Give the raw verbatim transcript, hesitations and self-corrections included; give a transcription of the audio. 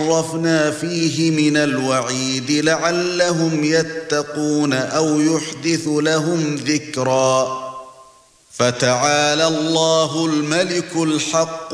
صرفنا فيه من الوعيد لعلهم يتقون أو يحدث لهم ذكرا فتعالى الله الملك الحق